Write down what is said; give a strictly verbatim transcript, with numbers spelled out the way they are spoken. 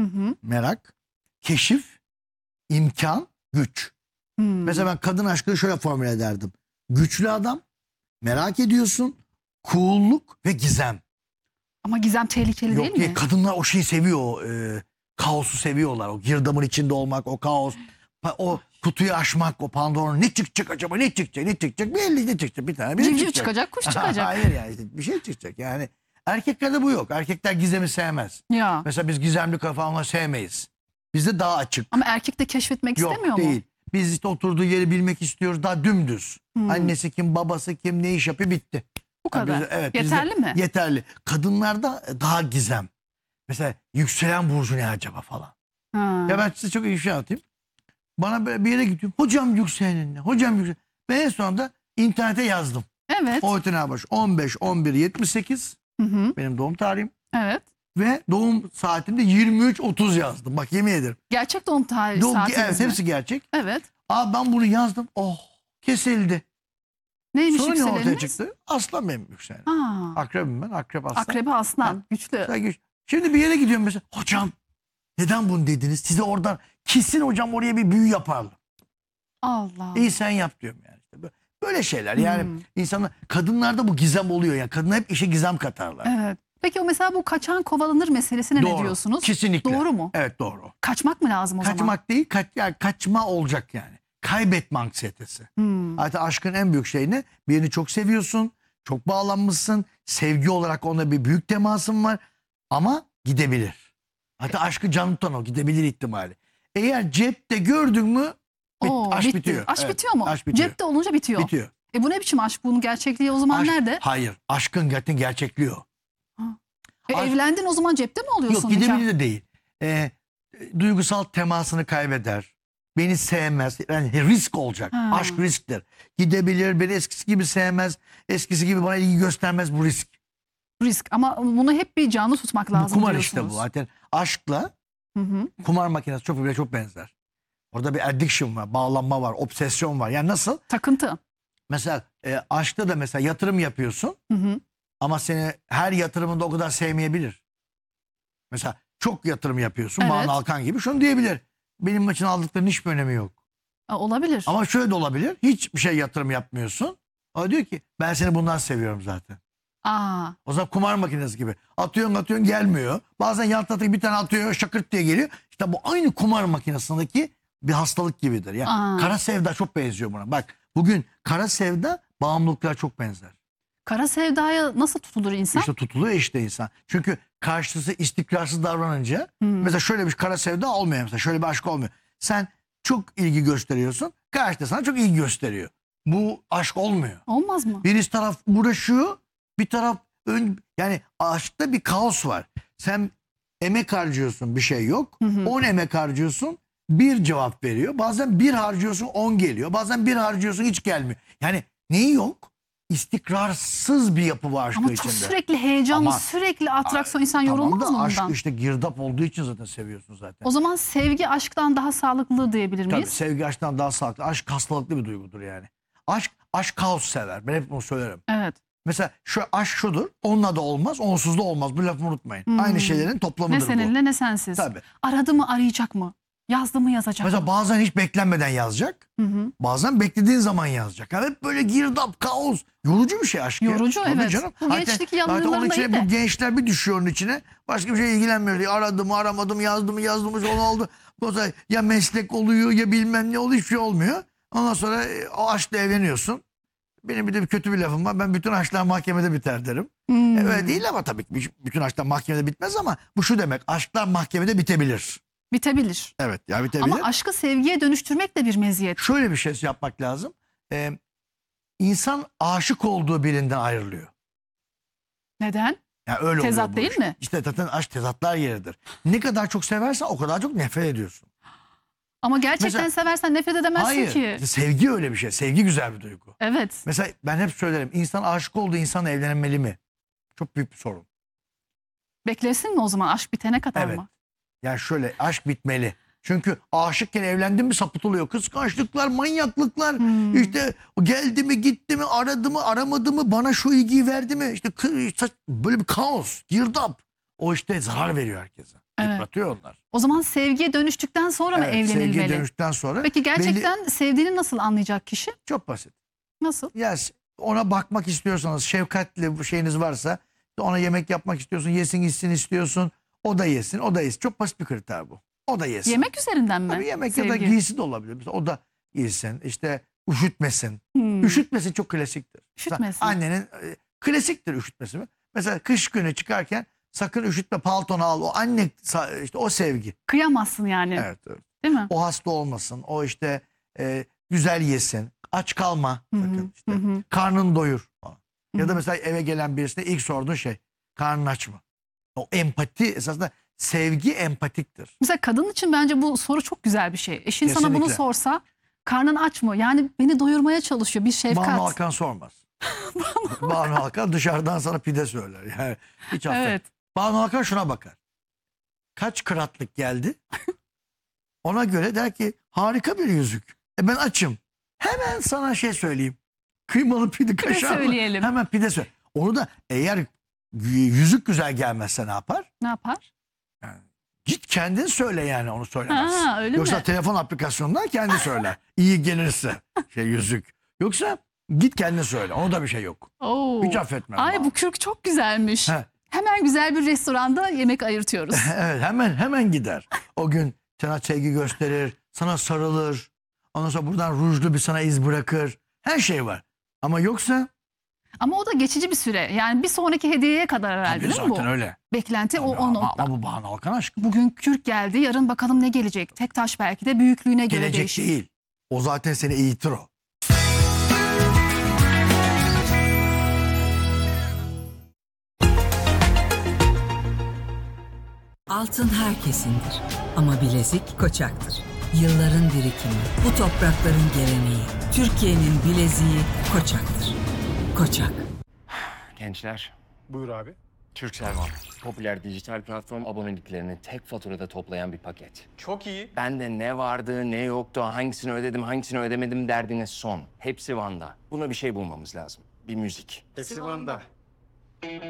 Hı hı. Merak, keşif, imkan, güç. Hmm. Mesela ben kadın aşkını şöyle formüle ederdim. Güçlü adam, merak ediyorsun, cool'luk ve gizem. Ama gizem tehlikeli Yok değil diye mi? kadınlar o şeyi seviyor. O, e, kaosu seviyorlar. O girdabın içinde olmak, o kaos. pa- O kutuyu açmak, o Pandora'nın ne çıkacak acaba, ne çıkacak, ne çıkacak? Belli ne çıkacak, bir tane bir Civciv çıkacak. çıkacak, kuş çıkacak. Hayır yani bir şey çıkacak yani. Erkeklerde bu yok. Erkekler gizemi sevmez. Ya. Mesela biz gizemli kafanla sevmeyiz. Bizde daha açık. Ama erkek de keşfetmek Yok istemiyor mu? değil. Biz işte oturduğu yeri bilmek istiyoruz. Daha dümdüz. Hmm. Annesi kim, babası kim, ne iş yapıyor, bitti. Bu kadar. Yani biz- evet, bizde Yeterli mi? Yeterli. Kadınlarda daha gizem. Mesela yükselen burcu ne acaba falan. Ha. Ya ben size çok iyi bir şey anlatayım. Bana böyle bir yere gidiyorum. Hocam yükselenin ne? Hocam yükselen. Ben en sonunda internete yazdım. Evet. Oytun Erbaş on beş on bir yetmiş sekiz Hı hı. benim doğum tarihim. Evet. Ve doğum saatimde yirmi üç otuz yazdım. Bak yemin ederim. Gerçek doğum tarihi Doğum, saatiniz evet mi? hepsi gerçek. Evet. Aa ben bunu yazdım. Oh kesildi. Neymiş Sonra ne ortaya yükseleniniz? çıktı? Aslan benim yükselen. Ha. Akrepim ben. Akrep aslan. Akrebi aslan. Ha. Güçlü. Güzel, güç. Şimdi bir yere gidiyorum mesela. Hocam neden bunu dediniz? Size oradan kesin hocam oraya bir büyü yaparlar. Allah. İyi sen yap diyorum yani. İşte böyle- böyle şeyler yani Hmm. insanlar, kadınlarda bu gizem oluyor yani. Kadınlar hep işe gizem katarlar. Evet. Peki o mesela bu kaçan kovalanır meselesine Doğru. ne diyorsunuz? Kesinlikle. Doğru mu? Evet doğru. Kaçmak mı lazım o zaman? Kaçmak değil, kaç, yani kaçma olacak yani. Kaybetme anksiyetesi. Hmm. Hatta aşkın en büyük şey ne? Birini çok seviyorsun, çok bağlanmışsın, sevgi olarak ona bir büyük temasın var ama gidebilir. Hatta aşkı canı tutan o, gidebilir ihtimali. Eğer cepte gördün mü bit, Oo, aşk bitti. bitiyor. Aşk Evet, bitiyor mu? Aşk bitiyor. Cepte olunca bitiyor. Bitiyor. E bu ne biçim aşk? Bunun gerçekliği o zaman Aşk- nerede? Hayır, aşkın gerçekten gerçekliği o. E aşk- evlendin o zaman cepte mi oluyorsun? Yok gidebilir nikah? de değil. Ee, duygusal temasını kaybeder. Beni sevmez. Yani risk olacak. Ha. Aşk risktir. Gidebilir, beni eskisi gibi sevmez. Eskisi gibi bana ilgi göstermez, bu risk. Risk ama bunu hep bir canlı tutmak Bu lazım kumar diyorsunuz. işte bu. Zaten aşkla Hı hı. kumar makinesi çok birbirine çok benzer. Orada bir addiction var, bağlanma var, obsesyon var. Yani nasıl? Takıntı. Mesela e, aşkta da mesela yatırım yapıyorsun Hı hı. ama seni her yatırımında o kadar sevmeyebilir. Mesela çok yatırım yapıyorsun. Evet. Banu Alkan gibi şunu diyebilir. Benim için aldıklarının hiçbir önemi yok. E, olabilir. Ama şöyle de olabilir. Hiçbir şey yatırım yapmıyorsun. O diyor ki ben seni bundan seviyorum zaten. Aa, O zaman kumar makinesi gibi. Atıyorsun atıyorsun gelmiyor. Bazen yan taraftaki bir tane atıyor şakırt diye geliyor. İşte bu aynı kumar makinesindeki bir hastalık gibidir. Yani Aa. kara sevda çok benziyor buna. Bak bugün kara sevda bağımlılıklara çok benzer. kara sevdaya nasıl tutulur insan? İşte tutuluyor işte insan. Çünkü karşısı istikrarsız davranınca Hmm. mesela şöyle bir kara sevda olmuyor mesela. Şöyle bir aşk olmuyor. Sen çok ilgi gösteriyorsun. Karşı da sana çok ilgi gösteriyor. Bu aşk olmuyor. Olmaz mı? Birisi taraf uğraşıyor, bir taraf ön, yani aşkta bir kaos var. Sen emek harcıyorsun, bir şey yok. Hı hı. On emek harcıyorsun, bir cevap veriyor. Bazen bir harcıyorsun, on geliyor. Bazen bir harcıyorsun, hiç gelmiyor. Yani neyi yok? İstikrarsız bir yapı var aşkın Ama çok içinde. sürekli heyecanlı, Ama- sürekli atraksiyon insan Tamam yorulmaz da mı aşk bundan? işte girdap olduğu için zaten seviyorsun zaten. O zaman sevgi aşktan daha sağlıklı diyebilir Tabii miyiz? sevgi aşktan daha sağlıklı. Aşk hastalıklı bir duygudur yani. Aşk, aşk kaos sever. Ben hep bunu söylerim. Evet. Mesela şu aşk şudur. Onunla da olmaz, onsuz da olmaz. Bu lafımı unutmayın. Hmm. Aynı şeylerin toplamıdır Ne bu. seninle ne sensiz. Tabii. Aradı mı arayacak mı? Yazdı mı yazacak Mesela mı? bazen hiç beklenmeden yazacak. Hı hı. Bazen beklediğin zaman yazacak. Yani hep böyle girdap, kaos. Yorucu bir şey aşk ya. Yorucu, Tabii evet. canım. Bu Zaten- gençlik zaten onun yanlarında içine iyi de. bu gençler bir düşüyor onun içine. Başka bir şey ilgilenmiyor. Ya aradı mı aramadı mı yazdı mı yazdı mı onu oldu. O zaman ya meslek oluyor ya bilmem ne oluyor, hiçbir şey olmuyor. Ondan sonra e, o aşkla evleniyorsun. Benim bir de bir kötü bir lafım var. Ben bütün aşklar mahkemede biter derim. Hmm. E, Öyle değil ama tabii ki bütün aşklar mahkemede bitmez ama bu şu demek. Aşklar mahkemede bitebilir. Bitebilir. Evet ya bitebilir. Ama aşkı sevgiye dönüştürmek de bir meziyet. Şöyle bir şey yapmak lazım. Ee, insan aşık olduğu birinden ayrılıyor. Neden? Yani öyle Tezat oluyor bu değil iş. mi? İşte zaten aşk tezatlar yeridir. Ne kadar çok seversen o kadar çok nefret ediyorsun. Ama gerçekten Mesela- seversen nefret edemezsin Hayır. ki. Sevgi öyle bir şey. Sevgi güzel bir duygu. Evet. Mesela ben hep söylerim. İnsan aşık olduğu insanla evlenmeli mi? Çok büyük bir sorun. Beklesin mi o zaman aşk bitene kadar Evet. mı? Yani şöyle aşk bitmeli. Çünkü aşıkken evlendin mi sapıtılıyor. Kıskançlıklar, manyaklıklar. Hmm. İşte geldi mi gitti mi aradı mı aramadı mı bana şu ilgiyi verdi mi? İşte kı- saç- böyle bir kaos, girdap. O işte zarar veriyor herkese. Evet. Yıpratıyor onlar. O zaman sevgiye dönüştükten sonra mı Evet, evlenilmeli? sevgiye dönüşten sonra. Peki gerçekten belli- sevdiğini nasıl anlayacak kişi? çok basit. Nasıl? Ya ona bakmak istiyorsanız, şefkatli bu şeyiniz varsa, ona yemek yapmak istiyorsun, yesin içsin istiyorsun. O da yesin, o da yesin. Çok basit bir kriter bu. O da yesin. Yemek üzerinden mi? Tabii yemek ya da sevgi? giysi de olabilir. Mesela o da giysin. İşte üşütmesin. Hmm. Üşütmesin çok klasiktir. Mesela Üşütmesin. annenin e, klasiktir üşütmesi. Mesela kış günü çıkarken sakın üşütme, paltonu al. O anne sa- işte o sevgi. Kıyamazsın yani. Evet, evet. Değil mi? O hasta olmasın. O işte e, güzel yesin. Aç kalma. Hı hı, Sakın işte. hı hı. Karnını doyur. falan. Ya Hı da hı. mesela eve gelen birisine ilk sorduğun şey karnın aç mı? O empati esasında sevgi empatiktir. Mesela kadın için bence bu soru çok güzel bir şey. Eşin sana bunu Kesinlikle. sorsa karnın aç mı? Yani beni doyurmaya çalışıyor. Bir şefkat. Banu Hakan sormaz. Banu Hakan dışarıdan sana pide söyler. Yani hiç affet. Evet. Banu Hakan şuna bakar. Kaç kıratlık geldi? Ona göre der ki harika bir yüzük. E ben açım. Hemen sana şey söyleyeyim. Kıymalı pide kaşarlı. söyleyelim. Hemen pide söyle. Onu da eğer yüzük güzel gelmezse ne yapar? Ne yapar? Git kendin söyle yani onu söylemez. Ha, öyle Yoksa mi? telefon aplikasyonundan kendi söyler. İyi gelirse şey yüzük. Yoksa git kendin söyle. Onu da bir şey yok. Oo. Hiç affetmem. Ay Banu. bu kürk çok güzelmiş. He. Hemen güzel bir restoranda yemek ayırtıyoruz. Evet hemen hemen gider. O gün sana sevgi gösterir, sana sarılır. Ondan sonra buradan rujlu bir sana iz bırakır. Her şey var. Ama yoksa Ama o da geçici bir süre. Yani bir sonraki hediyeye kadar herhalde tabii değil mi bu? zaten öyle. Beklenti o, o ama, nokta. ama bu Banu Alkan aşkı. Bugün kürk geldi, yarın bakalım ne gelecek. Tek taş belki de büyüklüğüne göre Gelecek değişir. değil. O zaten seni eğitir o. Altın herkesindir ama bilezik Koçak'tır. Yılların birikimi, bu toprakların geleneği. Türkiye'nin bileziği Koçak'tır. Koçak. Gençler, Buyur abi. Turkcell var. Popüler dijital platform aboneliklerini tek faturada toplayan bir paket. Çok iyi. Bende ne vardı, ne yoktu, hangisini ödedim, hangisini ödemedim derdine son. Hepsi Van'da. Buna bir şey bulmamız lazım. Bir müzik. Hepsi Van'da.